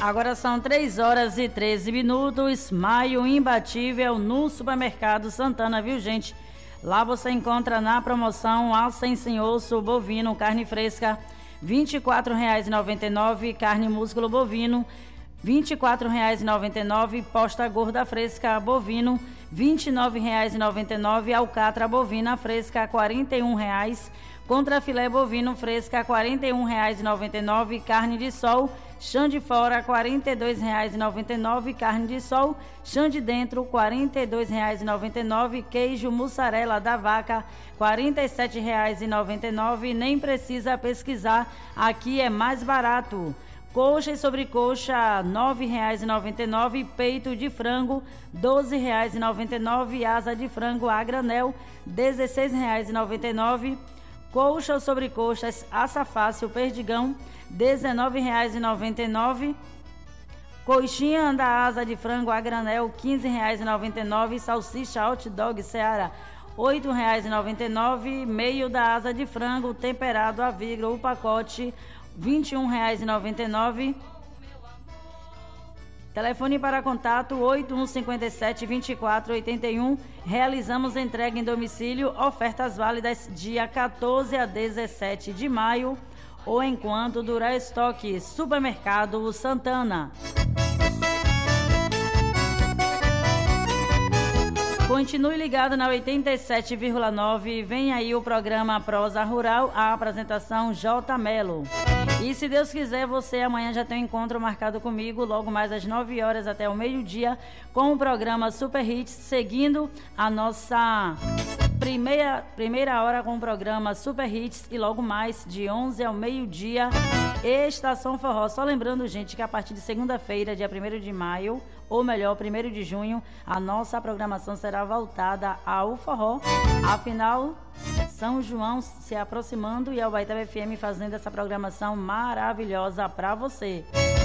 Agora são 3h13. Maio imbatível no Supermercado Santana, viu, gente? Lá você encontra na promoção alça sem osso bovino, carne fresca, R$ 24,99, carne músculo bovino, R$ 24,99, posta gorda fresca bovino, R$ 29,99, alcatra bovina fresca, R$ 41,00, contra filé bovino fresca, R$ 41,99, carne de sol, chã de fora, R$ 42,99, carne de sol, chã de dentro, R$ 42,99, queijo mussarela da vaca, R$ 47,99, nem precisa pesquisar, aqui é mais barato. Coxa e sobrecoxa, R$ 9,99, peito de frango, R$ 12,99, asa de frango a granel, R$ 16,99, coxa ou sobrecoxas, assa fácil, perdigão, R$ 19,99, coxinha da asa de frango a granel, R$ 15,99, salsicha hot dog Seara, R$ 8,99, meio da asa de frango temperado a vírgula, o pacote, R$ 21,99. Telefone para contato 8157-2481. Realizamos entrega em domicílio. Ofertas válidas dia 14 a 17 de maio ou enquanto durar estoque. Supermercado Santana. Continue ligado na 87,9. Vem aí o programa Prosa Rural, a apresentação J. Melo. E se Deus quiser, você amanhã já tem um encontro marcado comigo, logo mais às 9 horas até o meio-dia, com o programa Super Hits, seguindo a nossa primeira hora com o programa Super Hits e logo mais de 11 ao meio-dia, Estação Forró. Só lembrando, gente, que a partir de segunda-feira, dia 1º de maio, ou melhor, 1º de junho, a nossa programação será voltada ao forró. Afinal, São João se aproximando e a Ubaitaba FM fazendo essa programação maravilhosa para você.